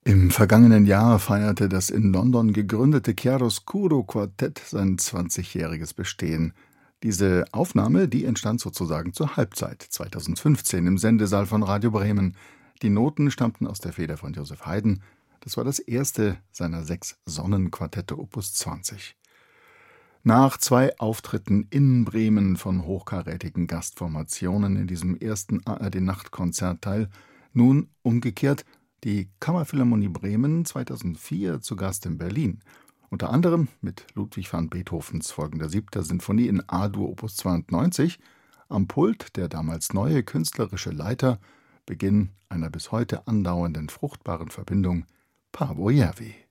Im vergangenen Jahr feierte das in London gegründete Chiaroscuro Quartett sein 20-jähriges Bestehen. Diese Aufnahme, die entstand sozusagen zur Halbzeit 2015 im Sendesaal von Radio Bremen. Die Noten stammten aus der Feder von Joseph Haydn. Das war das erste seiner 6 Sonnenquartette Opus 20. Nach 2 Auftritten in Bremen von hochkarätigen Gastformationen in diesem ersten ARD-Nachtkonzertteil nun umgekehrt die Kammerphilharmonie Bremen 2004 zu Gast in Berlin. Unter anderem mit Ludwig van Beethovens folgender 7. Sinfonie in A-Dur Opus 92, am Pult der damals neue künstlerische Leiter, Beginn einer bis heute andauernden fruchtbaren Verbindung, Paavo Järvi.